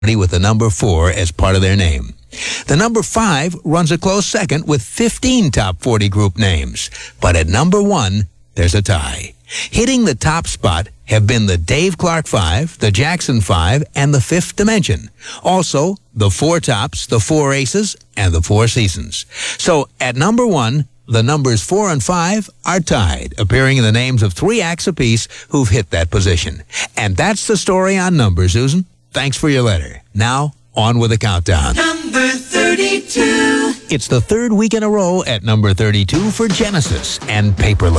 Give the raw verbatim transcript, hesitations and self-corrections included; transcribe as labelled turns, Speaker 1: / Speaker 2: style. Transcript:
Speaker 1: with the number four as part of their name. The number five runs a close second with fifteen top forty group names. But at number one, there's a tie. Hitting the top spot have been the Dave Clark Five, the Jackson Five, and the Fifth Dimension. Also, the Four Tops, the Four Aces, and the Four Seasons. So, at number one, the numbers four and five are tied, appearing in the names of three acts apiece who've hit that position. And that's the story on numbers, Susan. Thanks for your letter. Now, on with the countdown.
Speaker 2: Number thirty-two.
Speaker 1: It's the third week in a row at number thirty-two for Genesis and Paperless.